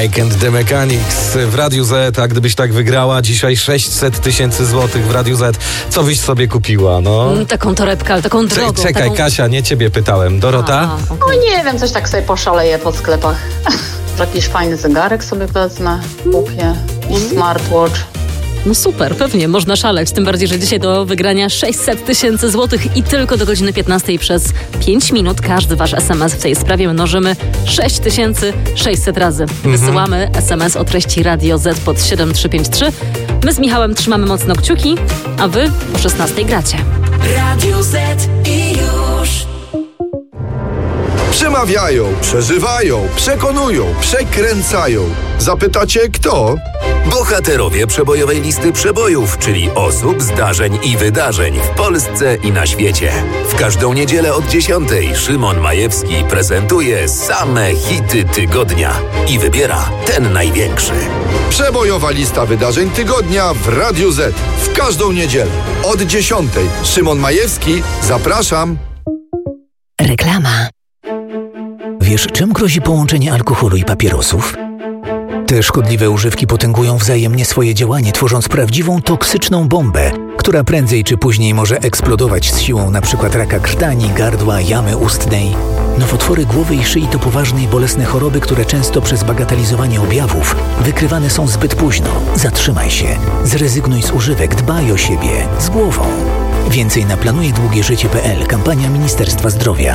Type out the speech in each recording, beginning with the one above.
Mike and the Mechanics w Radiu Z, a gdybyś tak wygrała dzisiaj 600 000 złotych w Radiu Z, co byś sobie kupiła, no? Taką torebkę, ale taką drogą. Czekaj, taką... Kasia, nie ciebie pytałem. Dorota? Okay. No nie wiem, coś tak sobie poszaleję po sklepach. Jakiś fajny zegarek sobie wezmę, kupię i smartwatch. No super, pewnie można szaleć, tym bardziej, że dzisiaj do wygrania 600 000 złotych i tylko do godziny 15 przez 5 minut każdy wasz SMS w tej sprawie mnożymy 6600 razy. Wysyłamy SMS o treści Radio Z pod 7353. My z Michałem trzymamy mocno kciuki, a wy o 16 gracie. Radio Z i już. Przemawiają, przeżywają, przekonują, przekręcają. Zapytacie kto? Bohaterowie przebojowej listy przebojów, czyli osób, zdarzeń i wydarzeń w Polsce i na świecie. W każdą niedzielę od 10 Szymon Majewski prezentuje same hity tygodnia i wybiera ten największy. Przebojowa lista wydarzeń tygodnia w Radiu Z. W każdą niedzielę od 10 Szymon Majewski, zapraszam. Reklama. Wiesz, czym grozi połączenie alkoholu i papierosów? Te szkodliwe używki potęgują wzajemnie swoje działanie, tworząc prawdziwą toksyczną bombę, która prędzej czy później może eksplodować z siłą np. raka krtani, gardła, jamy ustnej. Nowotwory głowy i szyi to poważne i bolesne choroby, które często przez bagatelizowanie objawów wykrywane są zbyt późno. Zatrzymaj się, zrezygnuj z używek, dbaj o siebie, z głową. Więcej na planujedługieżycie.pl. Kampania Ministerstwa Zdrowia.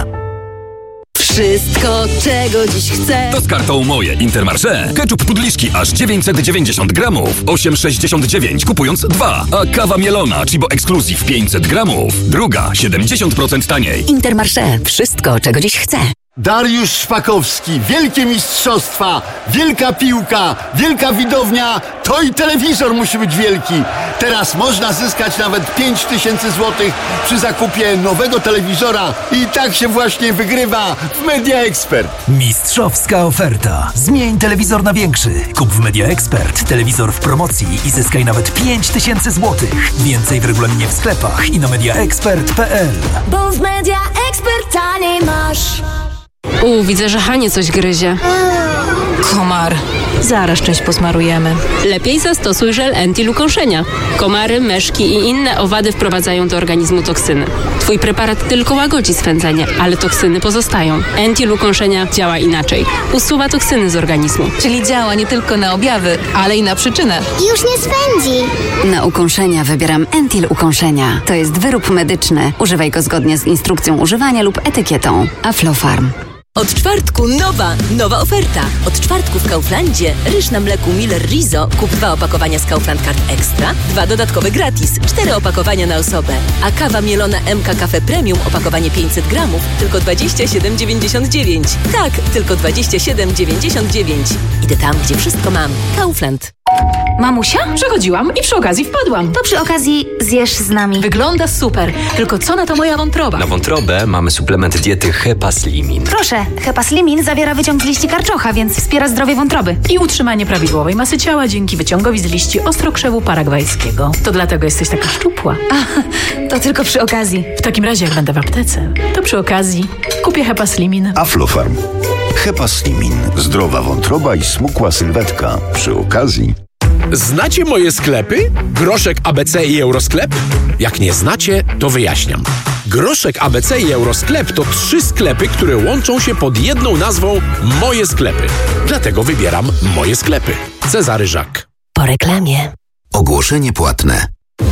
Wszystko, czego dziś chcę. To z kartą Moje Intermarché. Ketchup Pudliszki aż 990 gramów. 8,69 kupując 2. A kawa mielona Chibo Exclusive 500 gramów. Druga 70% taniej. Intermarché. Wszystko, czego dziś chcę. Dariusz Szpakowski, wielkie mistrzostwa, wielka piłka, wielka widownia, to i telewizor musi być wielki. Teraz można zyskać nawet 5000 złotych przy zakupie nowego telewizora i tak się właśnie wygrywa w Media Expert. Mistrzowska oferta. Zmień telewizor na większy. Kup w Media Expert telewizor w promocji i zyskaj nawet 5000 złotych. Więcej w regulaminie w sklepach i na mediaexpert.pl. Bo w Media Expert taniej masz. Widzę, że Hanie coś gryzie. Komar. Zaraz czymś posmarujemy. Lepiej zastosuj żel Entil-ukąszenia. Komary, meszki i inne owady wprowadzają do organizmu toksyny. Twój preparat tylko łagodzi swędzenie, ale toksyny pozostają. Entil-ukąszenia działa inaczej. Usuwa toksyny z organizmu. Czyli działa nie tylko na objawy, ale i na przyczynę. Już nie swędzi. Na ukąszenia wybieram Entil-ukąszenia. To jest wyrób medyczny. Używaj go zgodnie z instrukcją używania lub etykietą. Aflofarm. Od czwartku nowa oferta. Od czwartku w Kauflandzie ryż na mleku Miller Rizo. Kup 2 opakowania z Kaufland Card Extra, 2 dodatkowe gratis, 4 opakowania na osobę. A kawa mielona MK Cafe Premium, opakowanie 500 gramów, tylko 27,99. Tak, tylko 27,99. Idę tam, gdzie wszystko mam. Kaufland. Mamusia? Przechodziłam i przy okazji wpadłam. To przy okazji zjesz z nami. Wygląda super, tylko co na to moja wątroba? Na wątrobę mamy suplement diety Hepaslimin. Proszę, Hepaslimin zawiera wyciąg z liści karczocha, więc wspiera zdrowie wątroby. I utrzymanie prawidłowej masy ciała dzięki wyciągowi z liści ostrokrzewu paragwajskiego. To dlatego jesteś taka szczupła. To tylko przy okazji. W takim razie, jak będę w aptece, to przy okazji kupię Hepaslimin. Aflofarm. Hepaslimin. Zdrowa wątroba i smukła sylwetka. Przy okazji. Znacie moje sklepy? Groszek ABC i Eurosklep? Jak nie znacie, to wyjaśniam. Groszek ABC i Eurosklep to 3 sklepy, które łączą się pod jedną nazwą Moje Sklepy. Dlatego wybieram Moje Sklepy. Cezary Żak. Po reklamie. Ogłoszenie płatne.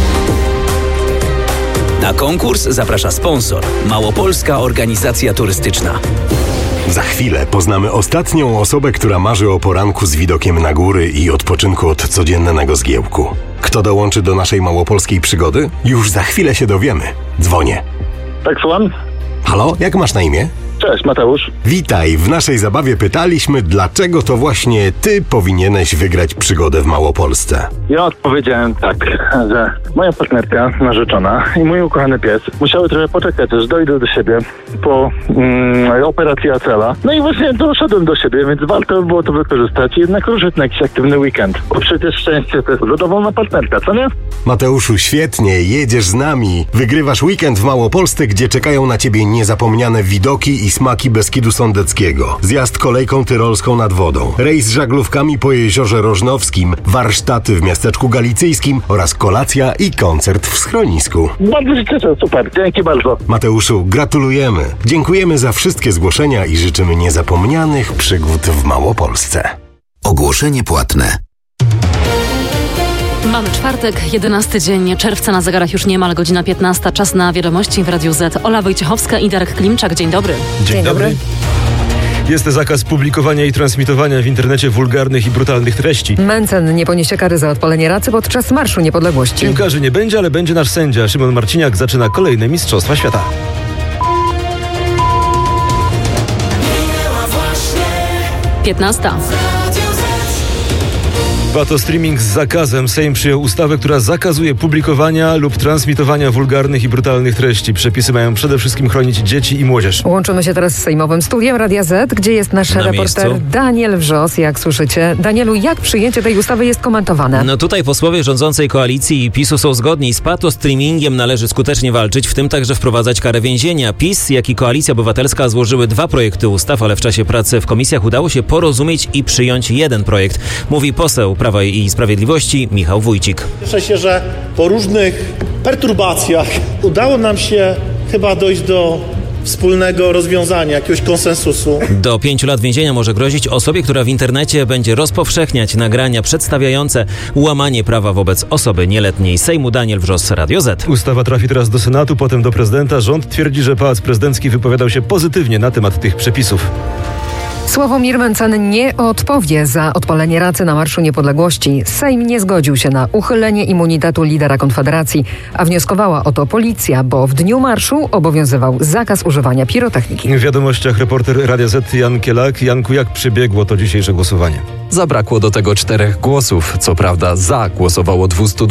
Na konkurs zaprasza sponsor. Małopolska Organizacja Turystyczna. Za chwilę poznamy ostatnią osobę, która marzy o poranku z widokiem na góry i odpoczynku od codziennego zgiełku. Kto dołączy do naszej małopolskiej przygody? Już za chwilę się dowiemy. Dzwonię. Tak, słucham? Halo, jak masz na imię? Cześć, Mateusz. Witaj, w naszej zabawie pytaliśmy, dlaczego to właśnie ty powinieneś wygrać przygodę w Małopolsce. Ja odpowiedziałem tak, że moja partnerka, narzeczona i mój ukochany pies musiały trochę poczekać, aż dojdę do siebie po operacji Acela. No i właśnie doszedłem do siebie, więc warto było to wykorzystać i jednak ruszyć na jakiś aktywny weekend. Bo przecież szczęście to jest zadowolona partnerka, co nie? Mateuszu, świetnie, jedziesz z nami. Wygrywasz weekend w Małopolsce, gdzie czekają na ciebie niezapomniane widoki i smaki Beskidu Sądeckiego, zjazd kolejką tyrolską nad wodą, rejs żaglówkami po jeziorze Rożnowskim, warsztaty w miasteczku galicyjskim oraz kolacja i koncert w schronisku. Bardzo się cieszę, super, dzięki bardzo. Mateuszu, gratulujemy. Dziękujemy za wszystkie zgłoszenia i życzymy niezapomnianych przygód w Małopolsce. Ogłoszenie płatne. Mamy czwartek, 11 dzień czerwca, na zegarach już niemal godzina 15. Czas na wiadomości w Radiu Z. Ola Wojciechowska i Darek Klimczak. Dzień dobry. Dzień dobry. Jest zakaz publikowania i transmitowania w internecie wulgarnych i brutalnych treści. Mencen nie poniesie kary za odpalenie racy podczas Marszu Niepodległości. Piłkarzy nie będzie, ale będzie nasz sędzia. Szymon Marciniak zaczyna kolejne Mistrzostwa Świata. Piętnasta. To streaming z zakazem. Sejm przyjął ustawę, która zakazuje publikowania lub transmitowania wulgarnych i brutalnych treści. Przepisy mają przede wszystkim chronić dzieci i młodzież. Łączymy się teraz z sejmowym studiem Radia Z, gdzie jest nasz reporter Daniel Wrzos, jak słyszycie. Danielu, jak przyjęcie tej ustawy jest komentowane? No tutaj posłowie rządzącej koalicji i PiS-u są zgodni. Z patostreamingiem należy skutecznie walczyć, w tym także wprowadzać karę więzienia. PiS, jak i Koalicja Obywatelska złożyły 2 projekty ustaw, ale w czasie pracy w komisjach udało się porozumieć i przyjąć jeden projekt. Mówi poseł Prawa i Sprawiedliwości Michał Wójcik. Cieszę się, że po różnych perturbacjach udało nam się chyba dojść do wspólnego rozwiązania, jakiegoś konsensusu. Do 5 lat więzienia może grozić osobie, która w internecie będzie rozpowszechniać nagrania przedstawiające łamanie prawa wobec osoby nieletniej. Sejmu Daniel Wrzos, Radio Z. Ustawa trafi teraz do Senatu, potem do prezydenta. Rząd twierdzi, że Pałac Prezydencki wypowiadał się pozytywnie na temat tych przepisów. Sławomir Mencen nie odpowie za odpalenie racy na Marszu Niepodległości. Sejm nie zgodził się na uchylenie immunitetu lidera Konfederacji, a wnioskowała o to policja, bo w dniu marszu obowiązywał zakaz używania pirotechniki. W wiadomościach reporter Radia Z Jan Kielak. Janku, jak przebiegło to dzisiejsze głosowanie? Zabrakło do tego 4 głosów. Co prawda za głosowało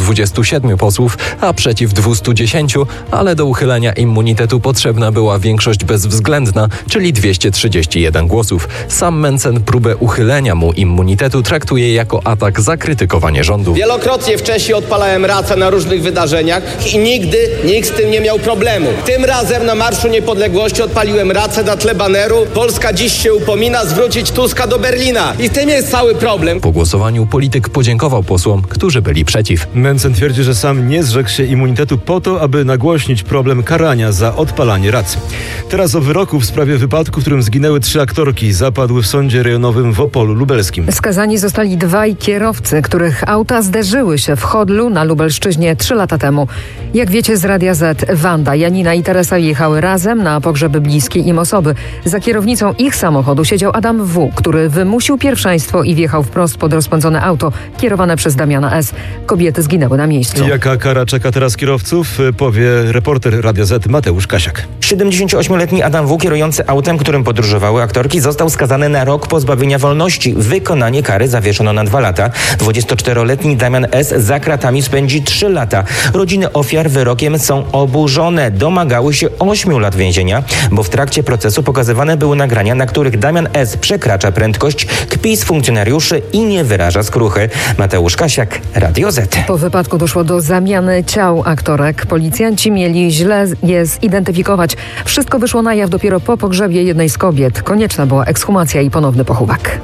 227 posłów, a przeciw 210, ale do uchylenia immunitetu potrzebna była większość bezwzględna, czyli 231 głosów. Sam Mencen próbę uchylenia mu immunitetu traktuje jako atak za krytykowanie rządu. Wielokrotnie wcześniej odpalałem racę na różnych wydarzeniach i nigdy nikt z tym nie miał problemu. Tym razem na Marszu Niepodległości odpaliłem racę na tle baneru „Polska dziś się upomina, zwrócić Tuska do Berlina”. I w tym jest cały problem. Po głosowaniu polityk podziękował posłom, którzy byli przeciw. Mencen twierdzi, że sam nie zrzekł się immunitetu po to, aby nagłośnić problem karania za odpalanie racy. Teraz o wyroku w sprawie wypadku, w którym zginęły 3 aktorki. Zapadły w sądzie rejonowym w Opolu Lubelskim. Skazani zostali 2 kierowcy, których auta zderzyły się w Chodlu na Lubelszczyźnie 3 lata temu. Jak wiecie z Radia Z, Wanda, Janina i Teresa jechały razem na pogrzeby bliskiej im osoby. Za kierownicą ich samochodu siedział Adam W., który wymusił pierwszeństwo i wjechał wprost pod rozpędzone auto kierowane przez Damiana S. Kobiety zginęły na miejscu. Jaka kara czeka teraz kierowców, powie reporter Radia Z Mateusz Kasiak. 78-letni Adam W., kierujący autem, którym podróżowały aktorki, został skazany na rok pozbawienia wolności. Wykonanie kary zawieszono na 2 lata. 24-letni Damian S. za kratami spędzi 3 lata. Rodziny ofiar wyrokiem są oburzone. Domagały się 8 lat więzienia, bo w trakcie procesu pokazywane były nagrania, na których Damian S. przekracza prędkość, kpi z funkcjonariuszy i nie wyraża skruchy. Mateusz Kasiak, Radio Z. Po wypadku doszło do zamiany ciał aktorek. Policjanci mieli źle je zidentyfikować. Wszystko wyszło na jaw dopiero po pogrzebie jednej z kobiet. Konieczna była ekshumacja i ponowny pochówek.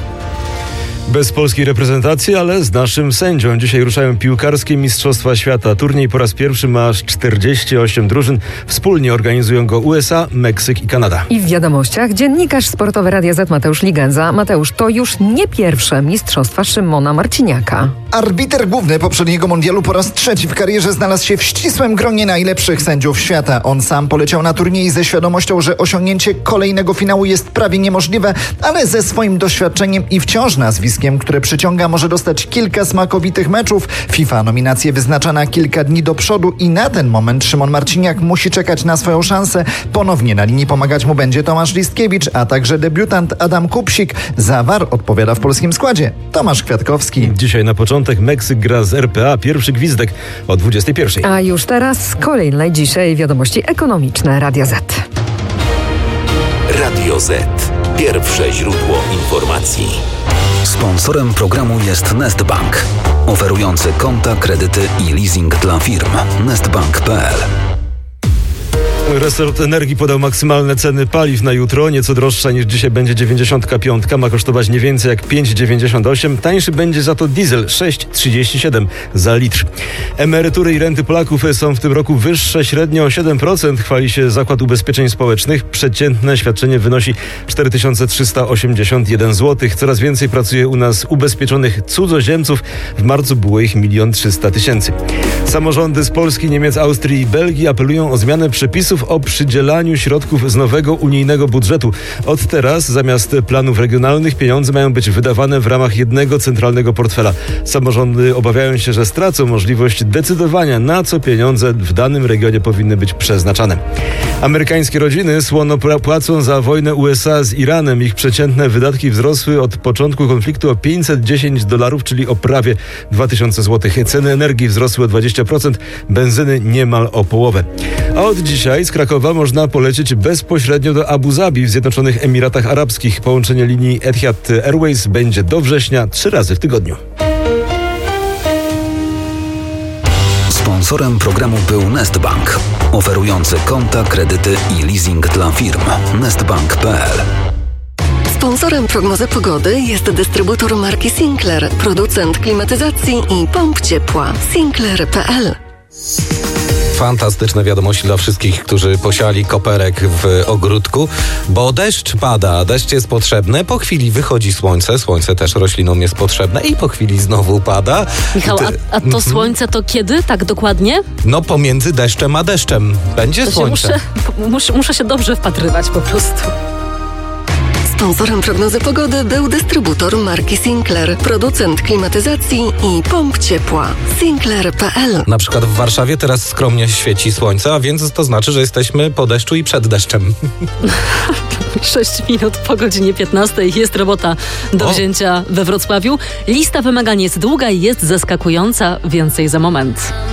Bez polskiej reprezentacji, ale z naszym sędzią. Dzisiaj ruszają piłkarskie Mistrzostwa Świata. Turniej po raz pierwszy ma aż 48 drużyn. Wspólnie organizują go USA, Meksyk i Kanada. I w wiadomościach dziennikarz sportowy Radia Z Mateusz Ligenza. Mateusz, to już nie pierwsze Mistrzostwa Szymona Marciniaka. Arbiter główny poprzedniego mundialu po raz 3 w karierze znalazł się w ścisłym gronie najlepszych sędziów świata. On sam poleciał na turniej ze świadomością, że osiągnięcie kolejnego finału jest prawie niemożliwe, ale ze swoim doświadczeniem i wciąż nazwiskiem, które przyciąga, może dostać kilka smakowitych meczów. FIFA nominację wyznacza na kilka dni do przodu i na ten moment Szymon Marciniak musi czekać na swoją szansę. Ponownie na linii pomagać mu będzie Tomasz Listkiewicz, a także debiutant Adam Kupsik. Za VAR odpowiada w polskim składzie Tomasz Kwiatkowski. Dzisiaj na początek Meksyk gra z RPA. Pierwszy gwizdek o 21:00. A już teraz kolejne dzisiaj wiadomości ekonomiczne Radia Z. Radio Z. Pierwsze źródło informacji. Sponsorem programu jest Nestbank, oferujący konta, kredyty i leasing dla firm. Nestbank.pl. Resort Energii podał maksymalne ceny paliw na jutro. Nieco droższa niż dzisiaj będzie 95. Ma kosztować nie więcej jak 5,98. Tańszy będzie za to diesel 6,37 za litr. Emerytury i renty Polaków są w tym roku wyższe średnio o 7%. Chwali się Zakład Ubezpieczeń Społecznych. Przeciętne świadczenie wynosi 4381 zł. Coraz więcej pracuje u nas ubezpieczonych cudzoziemców. W marcu było ich 1 300 000. Samorządy z Polski, Niemiec, Austrii i Belgii apelują o zmianę przepisów o przydzielaniu środków z nowego unijnego budżetu. Od teraz zamiast planów regionalnych pieniądze mają być wydawane w ramach jednego centralnego portfela. Samorządy obawiają się, że stracą możliwość decydowania, na co pieniądze w danym regionie powinny być przeznaczane. Amerykańskie rodziny słono płacą za wojnę USA z Iranem. Ich przeciętne wydatki wzrosły od początku konfliktu o $510, czyli o prawie 2000 zł. Ceny energii wzrosły o 20%, benzyny niemal o połowę. A od dzisiaj z Krakowa można polecieć bezpośrednio do Abu Zabi w Zjednoczonych Emiratach Arabskich. Połączenie linii Etihad Airways będzie do września 3 razy w tygodniu. Sponsorem programu był Nestbank, oferujący konta, kredyty i leasing dla firm. Nestbank.pl. Sponsorem prognozy pogody jest dystrybutor marki Sinclair, producent klimatyzacji i pomp ciepła. Sinclair.pl. Fantastyczne wiadomości dla wszystkich, którzy posiali koperek w ogródku, bo deszcz pada, deszcz jest potrzebny, po chwili wychodzi słońce, słońce też roślinom jest potrzebne i po chwili znowu pada. Michał, a to słońce to kiedy? Tak dokładnie? No pomiędzy deszczem a deszczem będzie to słońce. Muszę się dobrze wpatrywać po prostu. Sponsorem prognozy pogody był dystrybutor marki Sinclair, producent klimatyzacji i pomp ciepła. Sinclair.pl. Na przykład w Warszawie teraz skromnie świeci słońce, a więc to znaczy, że jesteśmy po deszczu i przed deszczem. 6 minut po godzinie 15 jest robota do wzięcia we Wrocławiu. Lista wymagań jest długa i jest zaskakująca. Więcej za moment.